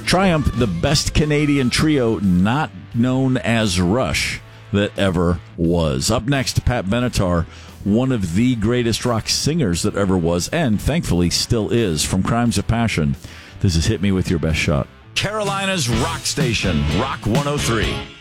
Triumph, the best Canadian trio not known as Rush that ever was. Up next, Pat Benatar, one of the greatest rock singers that ever was, and thankfully still is, from Crimes of Passion. This is Hit Me With Your Best Shot. Carolina's rock station, Rock 103.